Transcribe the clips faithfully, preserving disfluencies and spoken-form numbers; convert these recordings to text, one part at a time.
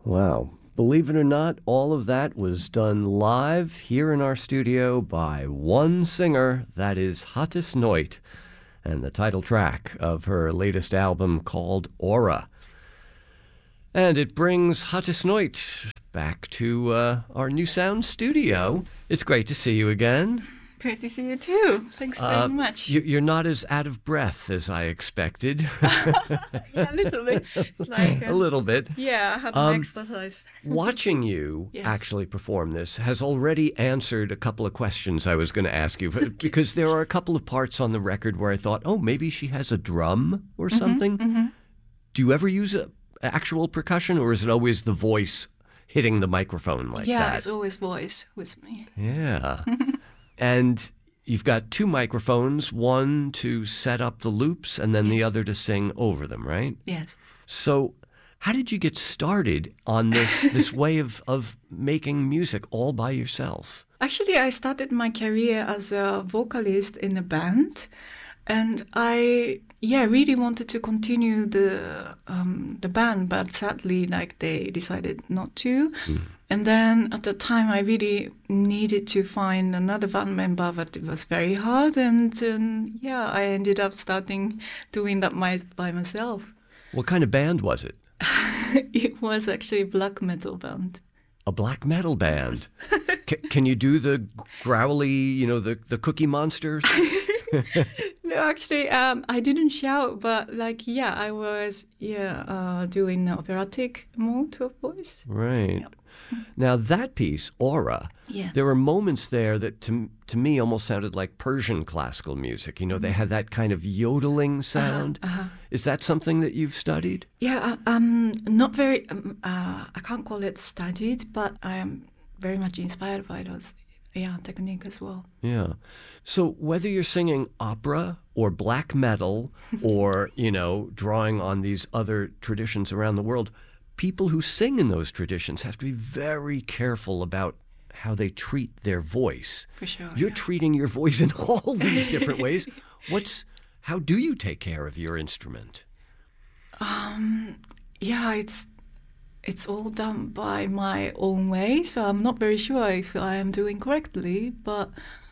Wow. Believe it or not, all of that was done live here in our studio by one singer, that is Hattis Noit, and the title track of her latest album called Aura. And it brings Hattis Noit back to uh, our New Sound studio. It's great to see you again. Great to see you too. Thanks very Uh, much. you- You're not as out of breath as I expected. Yeah, a little bit. It's like A little bit. Yeah, I had Um, an exercise. Watching you Yes. actually perform this has already answered a couple of questions I was going to ask you, because there are a couple of parts on the record where I thought, oh, maybe she has a drum or something. Mm-hmm. Do you ever use a, actual percussion, or is it always the voice hitting the microphone like Yeah, that? it's always voice with me. Yeah. And you've got two microphones, one to set up the loops and then the Yes. other to sing over them, right? Yes. So how did you get started on this this way of, of making music all by yourself? Actually, I started my career as a vocalist in a band, and I yeah really wanted to continue the um, the band, but sadly, like they decided not to. Mm. And then at the time, I really needed to find another band member, but it was very hard. And um, yeah, I ended up starting doing that my, by myself. What kind of band was it? It was actually a black metal band. A black metal band. C- can you do the growly, you know, the, the Cookie Monsters? No, actually, um, I didn't shout, but like, yeah, I was, yeah, uh, doing the operatic mode of voice. Right. Yep. Now, that piece, Aura, Yeah. there were moments there that to, to me almost sounded like Persian classical music. You know, they had that kind of yodeling sound. Uh-huh. Is that something that you've studied? Yeah, uh, um, not very, um, uh, I can't call it studied, but I am very much inspired by those, yeah, technique as well. Yeah. So whether you're singing opera or black metal or, you know, drawing on these other traditions around the world, people who sing in those traditions have to be very careful about how they treat their voice. For sure. You're yeah. treating your voice in all these different ways. What's how do you take care of your instrument? Um, yeah, it's it's all done by my own way, so I'm not very sure if I am doing correctly. But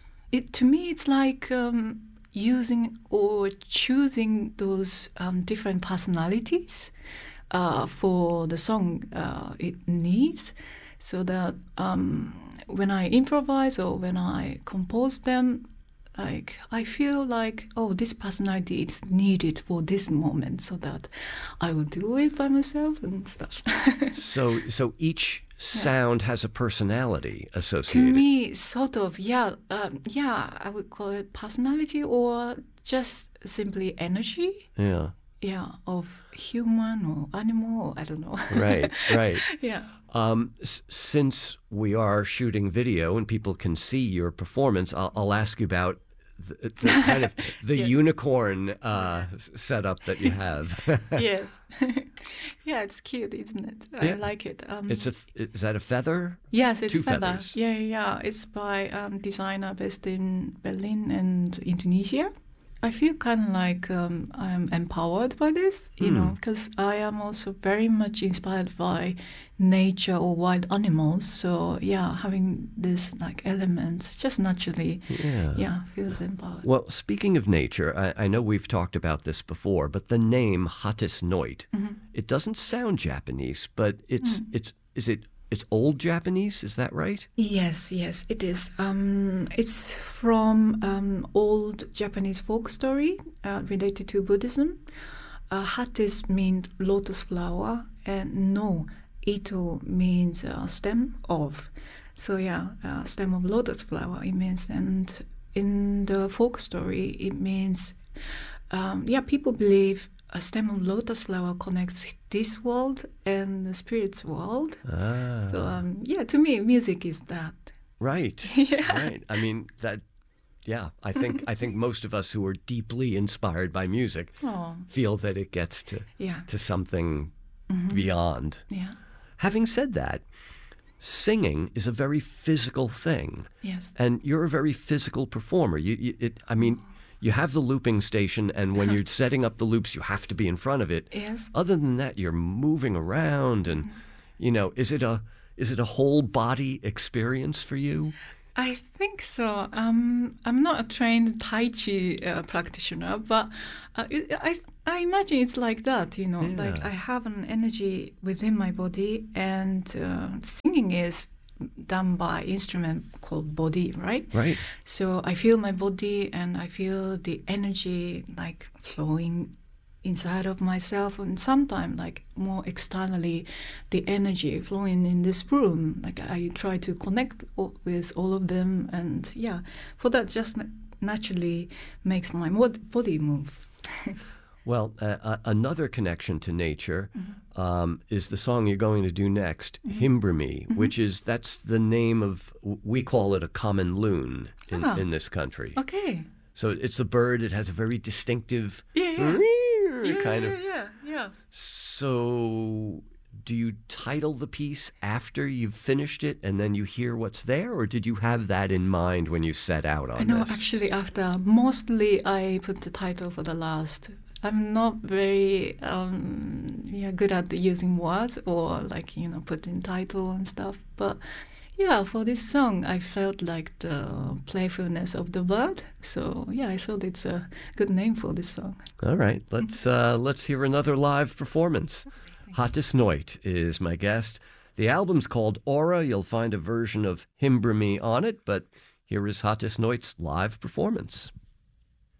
it to me, it's like um, using or choosing those um, different personalities uh, for the song uh, it needs, so that um, when I improvise or when I compose them, like I feel like, oh, this personality is needed for this moment, so that I will do it by myself and stuff. So so each sound has a personality To associated. me, sort of, yeah, um, yeah, I would call it personality or just simply energy, Yeah. yeah, of human or animal, or I don't know. Right, right. Yeah. Um, s- since we are shooting video and people can see your performance, I'll, I'll ask you about the, the kind of the Yes. unicorn uh, s- setup that you have. Yes. Yeah, it's cute, isn't it? I Yeah. like it. Um, It's a f- is that a feather? Yes, it's Two feather. feathers. Yeah, yeah, yeah. It's by um, designer based in Berlin and Indonesia. I feel kind of like um, I'm empowered by this, you Hmm. know, because I am also very much inspired by nature or wild animals. So yeah, having this like elements just naturally, Yeah. yeah, feels empowered. Well, speaking of nature, I, I know we've talked about this before, but the name Hattis Noit, Mm-hmm. it doesn't sound Japanese, but it's Mm. it's is it it's old Japanese? Is that right? Yes, yes, it is. Um, it's from um, old Japanese folk story uh, related to Buddhism. Uh, Hattis means lotus flower, and no, ito means uh, stem of. So yeah, uh, stem of lotus flower it means, and in the folk story it means, um, yeah, people believe a stem of lotus flower connects this world and the spirit's world. Ah. So um, yeah, to me, music is that. Right. Yeah. Right. I mean that. Yeah. I think I think most of us who are deeply inspired by music Oh, feel that it gets to yeah, to something beyond. yeah, Having said that, singing is a very physical thing, yes, and you're a very physical performer. You, you it. I mean, you have the looping station, and when you're setting up the loops, you have to be in front of it. yes, Other than that, you're moving around and. you know, is it a is it a whole body experience for you? I think so. Um, I'm not a trained Tai Chi uh, practitioner, but uh, it, I I imagine it's like that. You know, Yeah. like I have an energy within my body, and uh, singing is done by instrument called body, right? Right. So I feel my body, and I feel the energy like flowing inside of myself, and sometimes like more externally, the energy flowing in this room. Like I try to connect o- with all of them, and yeah, for that just na- naturally makes my mod- body move. Well, uh, uh, another connection to nature um, is the song you're going to do next, Himbrimi, which is, that's the name of, we call it a common loon in, Ah. in this country. Okay. So it's a bird, it has a very distinctive Yeah, yeah. Yeah, kind yeah, of. yeah, yeah. So do you title the piece after you've finished it and then you hear what's there, or did you have that in mind when you set out on I know, this? actually, after mostly I put the title for the last. I'm not very um, yeah good at using words or like you know putting title and stuff. But yeah, for this song, I felt like the playfulness of the bird. So yeah, I thought it's a good name for this song. All right, let's uh, let's hear another live performance. Hattis Noit is my guest. The album's called Aura. You'll find a version of Himbrimi on it, but here is Hattis Noit's live performance.